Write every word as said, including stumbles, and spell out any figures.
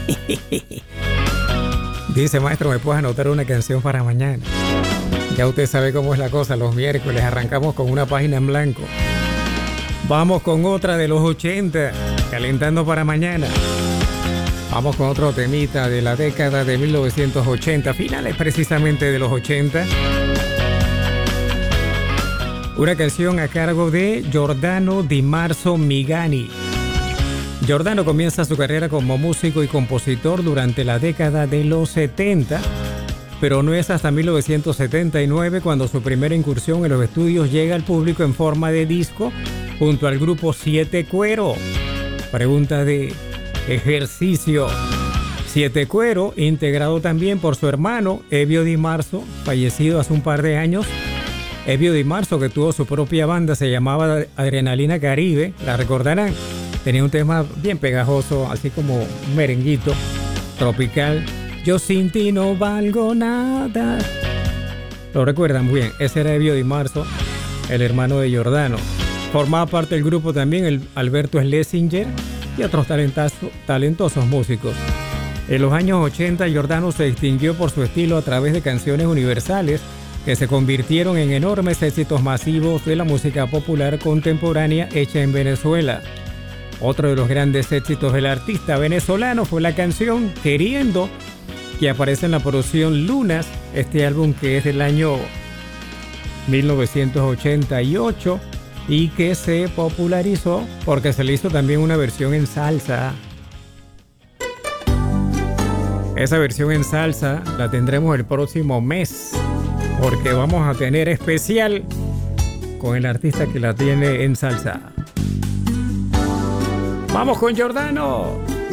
Dice, maestro, ¿me puedes anotar una canción para mañana? Ya usted sabe cómo es la cosa, los miércoles arrancamos con una página en blanco. Vamos con otra de los ochenta, calentando para mañana. Vamos con otro temita de la década de mil novecientos ochenta, finales precisamente de los ochenta. Una canción a cargo de Giordano Di Marzo Migani. Giordano comienza su carrera como músico y compositor durante la década de los setenta, pero no es hasta mil novecientos setenta y nueve cuando su primera incursión en los estudios llega al público en forma de disco junto al grupo Siete Cuero. Pregunta de ejercicio. Siete Cuero, integrado también por su hermano Evio Di Marzo, fallecido hace un par de años. Evio Di Marzo, que tuvo su propia banda, se llamaba Adrenalina Caribe, la recordarán. Tenía un tema bien pegajoso, así como un merenguito tropical. Yo sin ti no valgo nada. Lo recuerdan bien, ese era Evio Di Marzo, el hermano de Giordano. Formaba parte del grupo también el Alberto Schlesinger y otros talentazo, talentosos músicos. En los años ochenta, Giordano se distinguió por su estilo a través de canciones universales que se convirtieron en enormes éxitos masivos de la música popular contemporánea hecha en Venezuela. Otro de los grandes éxitos del artista venezolano fue la canción Queriendo, que aparece en la producción Lunas, este álbum que es del año mil novecientos ochenta y ocho y que se popularizó porque se le hizo también una versión en salsa. Esa versión en salsa la tendremos el próximo mes, porque vamos a tener especial con el artista que la tiene en salsa. ¡Vamos con Giordano!